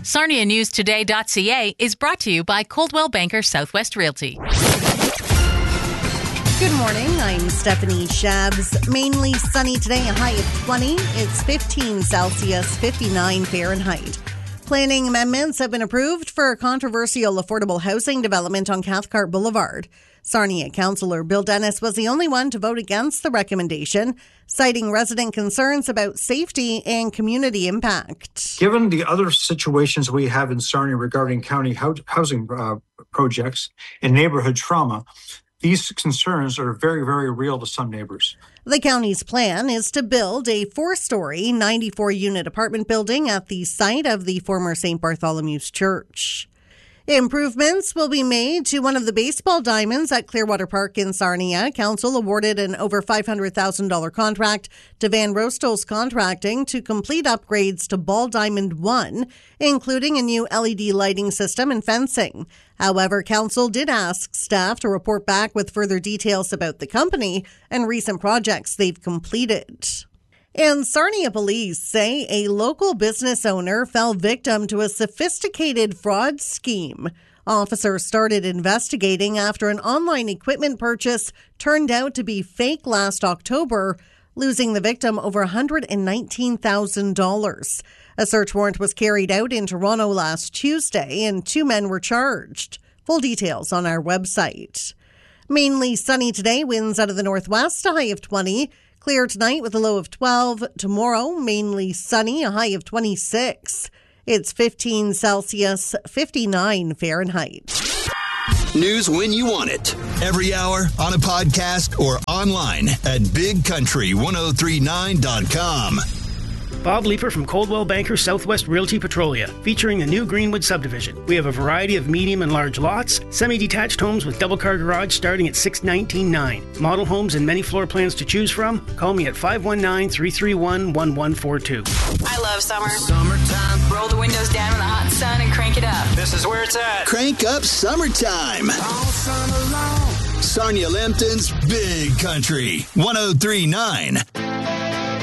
SarniaNewsToday.ca is brought to you by Coldwell Banker Southwest Realty. Good morning, I'm Stephanie Shabs. Mainly sunny today, a high of 20. It's 15 Celsius, 59 Fahrenheit. Planning amendments have been approved for a controversial affordable housing development on Cathcart Boulevard. Sarnia Councillor Bill Dennis was the only one to vote against the recommendation, citing resident concerns about safety and community impact. Given the other situations we have in Sarnia regarding county housing projects and neighborhood trauma, these concerns are very, very real to some neighbors. The county's plan is to build a 4-story, 94-unit apartment building at the site of the former St. Bartholomew's Church. Improvements will be made to one of the baseball diamonds at Clearwater Park in Sarnia. Council awarded an over $500,000 contract to Van Rostel's Contracting to complete upgrades to Ball Diamond 1, including a new LED lighting system and fencing. However, Council did ask staff to report back with further details about the company and recent projects they've completed. And Sarnia police say a local business owner fell victim to a sophisticated fraud scheme. Officers started investigating after an online equipment purchase turned out to be fake last October, losing the victim over $119,000. A search warrant was carried out in Toronto last Tuesday, and 2 men were charged. Full details on our website. Mainly sunny today, winds out of the northwest, a high of 20. Clear tonight with a low of 12. Tomorrow, mainly sunny, a high of 26. It's 15 Celsius, 59 Fahrenheit. News when you want it. Every hour, on a podcast, or online at bigcountry1039.com. Bob Leeper from Coldwell Banker Southwest Realty Petrolia, featuring the new Greenwood subdivision. We have a variety of medium and large lots, semi-detached homes with double-car garage starting at $619,900. Model homes and many floor plans to choose from. Call me at 519-331-1142. I love summer. Summertime. Roll the windows down in the hot sun and crank it up. This is where it's at. Crank up summertime. All summer long. Sarnia Lambton's Big Country 1039.